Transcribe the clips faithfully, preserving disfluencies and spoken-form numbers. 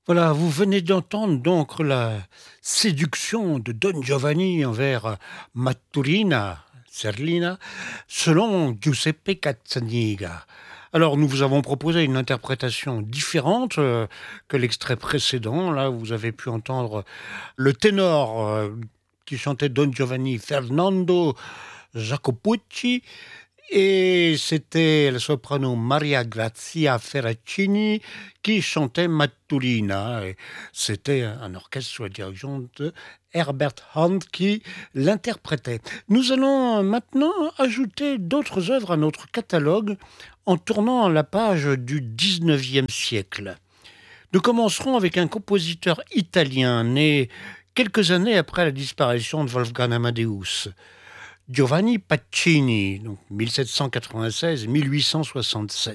Voilà, vous venez d'entendre donc la séduction de Don Giovanni envers Maturina, Zerlina, selon Giuseppe Cazzaniga. Alors, nous vous avons proposé une interprétation différente euh, que l'extrait précédent. Là, vous avez pu entendre le ténor euh, qui chantait Don Giovanni, Fernando Jacopucci, et c'était la soprano Maria Grazia Ferracini qui chantait Mattulina. Et c'était un orchestre sous la direction de Herbert Hunt qui l'interprétait. Nous allons maintenant ajouter d'autres œuvres à notre catalogue en tournant la page du dix-neuvième siècle. Nous commencerons avec un compositeur italien né quelques années après la disparition de Wolfgang Amadeus. Giovanni Pacini, donc mille sept cent quatre-vingt-seize à mille huit cent soixante-sept.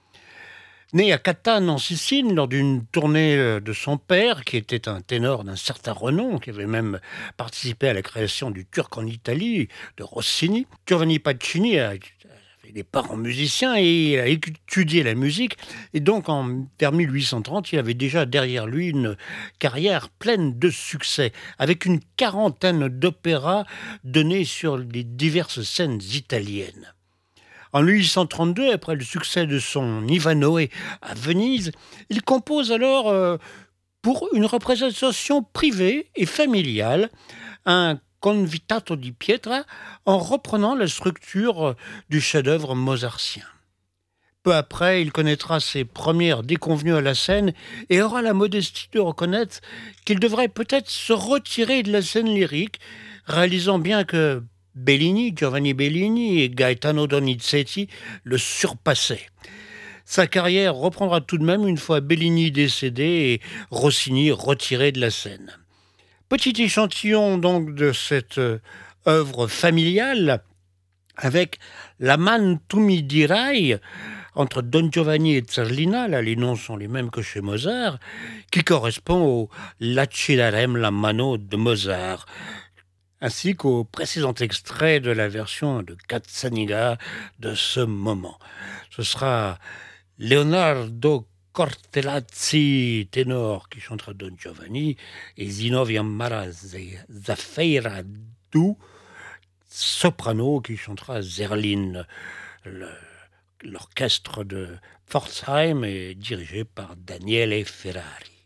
Né à Catane en Sicile lors d'une tournée de son père, qui était un ténor d'un certain renom, qui avait même participé à la création du Turc en Italie, de Rossini, Giovanni Pacini a des parents musiciens et il a étudié la musique, et donc en, vers mille huit cent trente, il avait déjà derrière lui une carrière pleine de succès, avec une quarantaine d'opéras donnés sur les diverses scènes italiennes. En mille huit cent trente-deux, après le succès de son Ivanoé à Venise, il compose alors euh, pour une représentation privée et familiale un Convitato di Pietra en reprenant la structure du chef-d'œuvre mozartien. Peu après, il connaîtra ses premières déconvenues à la scène et aura la modestie de reconnaître qu'il devrait peut-être se retirer de la scène lyrique, réalisant bien que Bellini, Giovanni Bellini et Gaetano Donizetti le surpassaient. Sa carrière reprendra tout de même une fois Bellini décédé et Rossini retiré de la scène. Petit échantillon donc de cette euh, œuvre familiale avec la Man tu mi dirai entre Don Giovanni et Zerlina, là les noms sont les mêmes que chez Mozart, qui correspond au Laciarem la mano de Mozart, ainsi qu'au précédent extrait de la version de Cazzaniga de ce moment. Ce sera Leonardo Cortellazzi, ténor, qui chantera Don Giovanni, et Zinnovia Mara Zafeiradou, soprano, qui chantera Zerline. Le, l'orchestre de Pforzheim est dirigé par Daniele Ferrari.